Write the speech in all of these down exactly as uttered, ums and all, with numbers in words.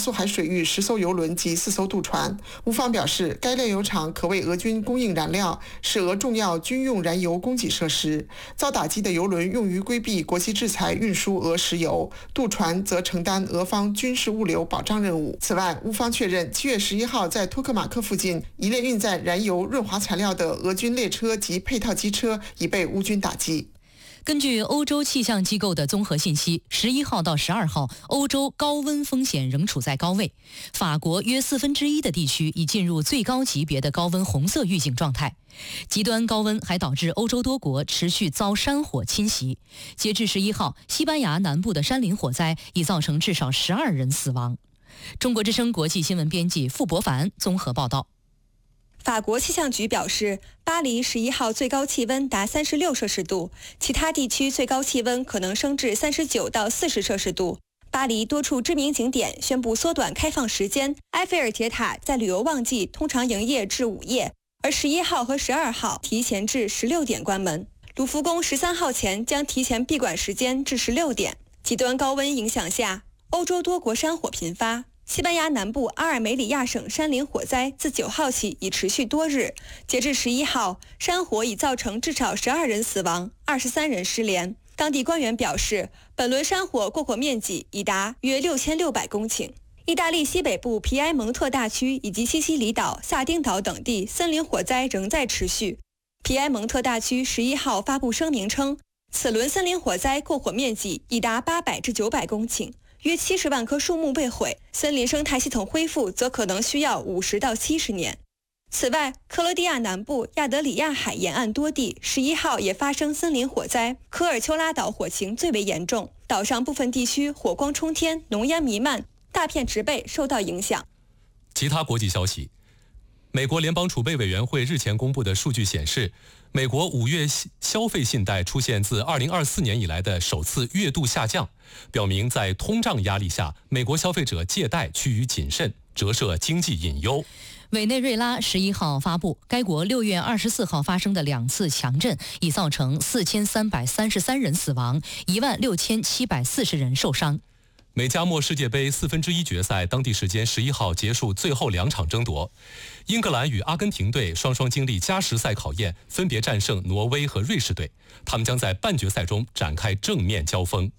苏海水域十艘油轮及四艘渡船。乌方表示，该炼油厂可为俄军供应燃料，是俄重要军用燃油供给设施。遭打击的油轮用于规避国际制裁运输俄石油，渡船则承担俄方军事物流保障任务。此外，乌方确认七月十一号在托克马克附近一列运载燃油润滑材料的俄军列车及配套机车已被乌军打击。 根据欧洲气象机构的综合信息，十一号到十二号，欧洲高温风险仍处在高位。法国约四分之一的地区已进入最高级别的高温红色预警状态。极端高温还导致欧洲多国持续遭山火侵袭。截至十一号，西班牙南部的山林火灾已造成至少十二人死亡。中国之声国际新闻编辑傅博凡综合报道。 法国气象局表示，巴黎十一号最高气温达三十六摄氏度，其他地区最高气温可能升至三十九到四十摄氏度。巴黎多处知名景点宣布缩短开放时间，埃菲尔铁塔在旅游旺季通常营业至午夜，而十一号和十二号提前至十六点关门。卢浮宫十三号前将提前闭馆时间至十六点。极端高温影响下，欧洲多国山火频发。西班牙南部阿尔梅里亚省山林火灾自九号起已持续多日，截至十一号，山火已造成至少十二人死亡，二十三人失联。当地官员表示，本轮山火过火面积已达约六千六百公顷。意大利西北部皮埃蒙特大区以及西西里岛、萨丁岛等地森林火灾仍在持续。皮埃蒙特大区十一号发布声明称，此轮森林火灾过火面积已达八百至九百公顷。约七十万棵树木被毁，森林生态系统恢复则可能需要五十到七十年。此外，克罗地亚南部亚德里亚海沿岸多地十一号也发生森林火灾，科尔丘拉岛火情最为严重，岛上部分地区火光冲天，浓烟弥漫，大片植被受到影响。 其他国际消息，美国联邦储备委员会日前公布的数据显示，美国五月消费信贷出现自二零二四年以来的首次月度下降，表明在通胀压力下，美国消费者借贷趋于谨慎，折射经济隐忧。 委内瑞拉十一号发布，该国六月二十四号发生的两次强震已造成四千三百三十三人死亡，一万六千七百四十人受伤。 美加墨世界杯四分之一决赛当地时间十一号结束最后两场争夺，英格兰与阿根廷队双双经历加时赛考验，分别战胜挪威和瑞士队，他们将在半决赛中展开正面交锋。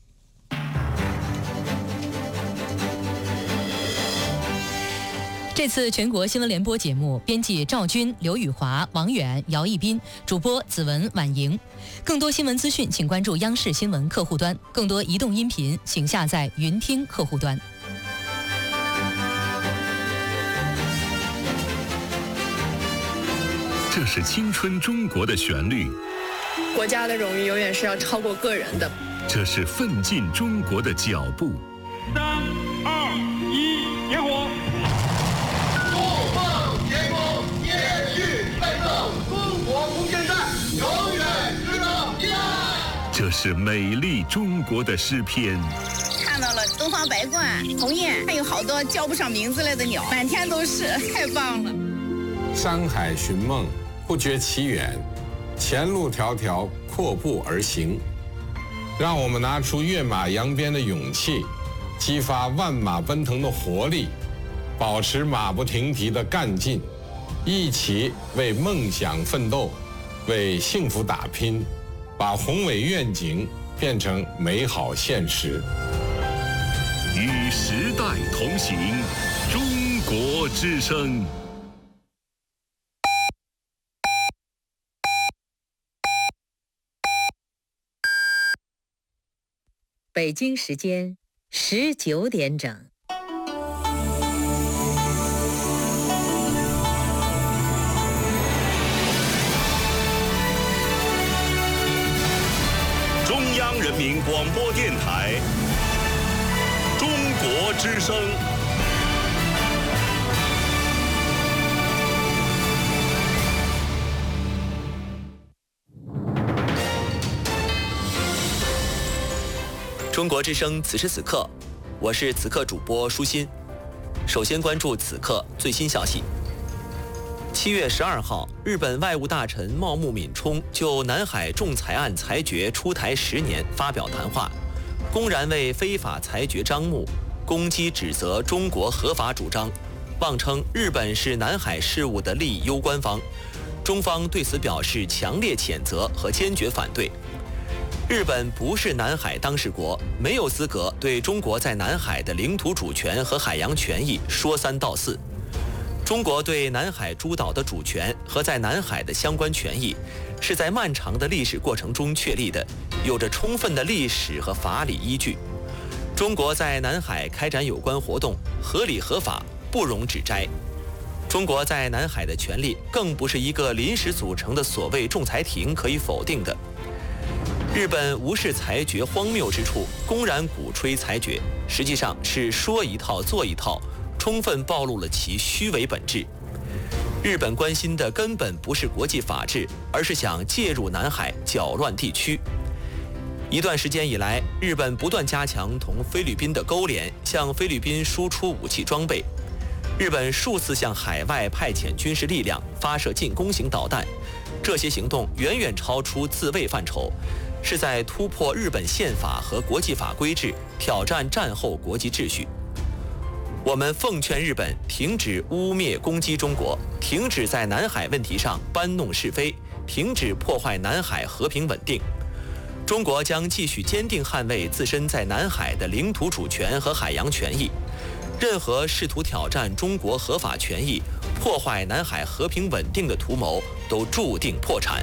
这次全国新闻联播节目，编辑赵军、刘宇华、王远、姚一斌，主播子文、婉莹。更多新闻资讯，请关注央视新闻客户端；更多移动音频，请下载云听客户端。 这是青春中国的旋律， 国家的荣誉永远是要超过个人的。 这是奋进中国的脚步。 三二一，点火！ 不放天空，延续奋斗，中国空间站永远值得依赖。 这是美丽中国的诗篇。 看到了东方白鹳、鸿雁，还有好多叫不上名字来的鸟，满天都是，太棒了。 山海寻梦，不觉其远，前路迢迢，阔步而行。让我们拿出跃马扬鞭的勇气，激发万马奔腾的活力，保持马不停蹄的干劲，一起为梦想奋斗，为幸福打拼，把宏伟愿景变成美好现实。 与时代同行，中国之声。 北京时间十九点整。 中央人民广播电台，中国之声。 中国之声，此时此刻，我是此刻主播舒心。首先关注此刻最新消息。七月十二号，日本外务大臣茂木敏充就南海仲裁案裁决出台十年发表谈话，公然为非法裁决张目， 攻击指责中国合法主张，妄称日本是南海事务的利益攸关方。中方对此表示强烈谴责和坚决反对。日本不是南海当事国，没有资格对中国在南海的领土主权和海洋权益说三道四。中国对南海诸岛的主权和在南海的相关权益，是在漫长的历史过程中确立的，有着充分的历史和法理依据。中国在南海开展有关活动，合理合法，不容指摘。中国在南海的权利，更不是一个临时组成的所谓仲裁庭可以否定的。日本无视裁决荒谬之处，公然鼓吹裁决，实际上是说一套做一套，充分暴露了其虚伪本质。日本关心的根本不是国际法治，而是想介入南海，搅乱地区。一段时间以来，日本不断加强同菲律宾的勾连，向菲律宾输出武器装备。日本数次向海外派遣军事力量，发射进攻型导弹，这些行动远远超出自卫范畴，是在突破日本宪法和国际法规制，挑战战后国际秩序。我们奉劝日本停止污蔑攻击中国，停止在南海问题上搬弄是非，停止破坏南海和平稳定。中国将继续坚定捍卫自身在南海的领土主权和海洋权益。任何试图挑战中国合法权益、破坏南海和平稳定的图谋，都注定破产。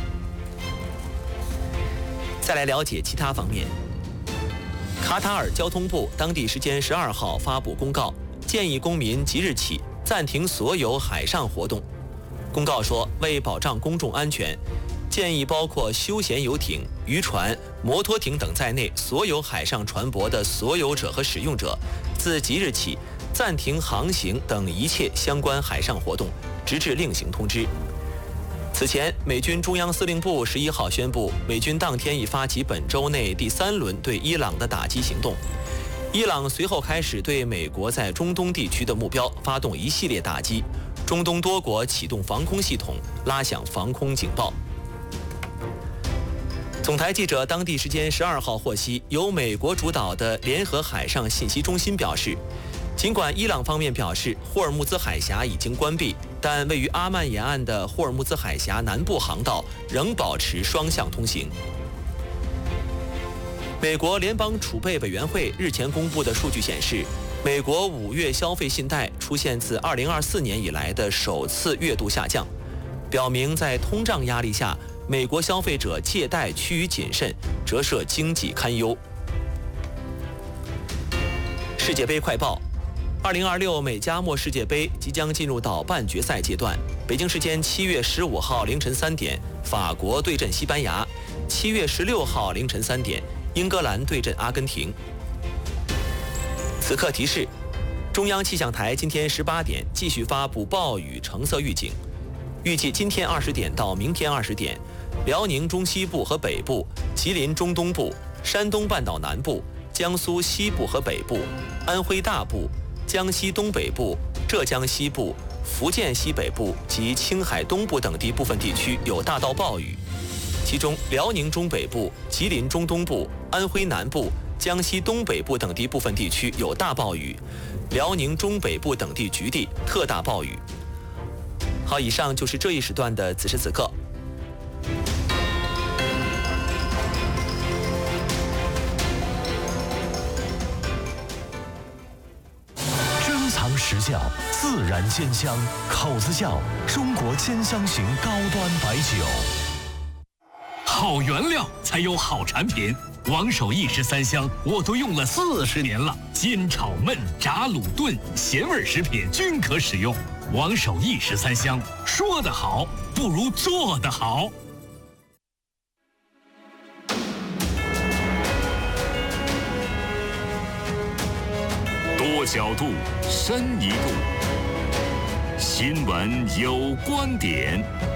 再来了解其他方面。卡塔尔交通部当地时间十二号发布公告，建议公民即日起暂停所有海上活动。公告说，为保障公众安全，建议包括休闲游艇、渔船、摩托艇等在内所有海上船舶的所有者和使用者，自即日起暂停航行等一切相关海上活动，直至另行通知。此前，美军中央司令部十一号宣布，美军当天已发起本周内第三轮对伊朗的打击行动。伊朗随后开始对美国在中东地区的目标发动一系列打击，中东多国启动防空系统，拉响防空警报。总台记者当地时间十二号获悉，由美国主导的联合海上信息中心表示，尽管伊朗方面表示霍尔木兹海峡已经关闭，但位于阿曼沿岸的霍尔木兹海峡南部航道仍保持双向通行。美国联邦储备委员会日前公布的数据显示，美国五月消费信贷出现自二零二四年以来的首次月度下降，表明在通胀压力下，美国消费者借贷趋于谨慎，折射经济堪忧。世界杯快报。二零二六美加墨世界杯即将进入到半决赛阶段。北京时间七月十五号凌晨三点，法国对阵西班牙；七月十六号凌晨三点，英格兰对阵阿根廷。此刻提示：中央气象台今天十八点继续发布暴雨橙色预警，预计今天二十点到明天二十点，辽宁中西部和北部、吉林中东部、山东半岛南部、江苏西部和北部、安徽大部、江西东北部、浙江西部、福建西北部及青海东部等地部分地区有大到暴雨，其中辽宁中北部、吉林中东部、安徽南部、江西东北部等地部分地区有大暴雨，辽宁中北部等地局地特大暴雨。好，以上就是这一时段的此时此刻。 实窖自然煎香，口子窖中国煎香型高端白酒。 好原料才有好产品，王守义十三香我都用了四十年了，煎炒焖炸卤炖咸味食品均可使用。王守义十三香，说得好不如做得好。 多角度，深一度。新闻有观点。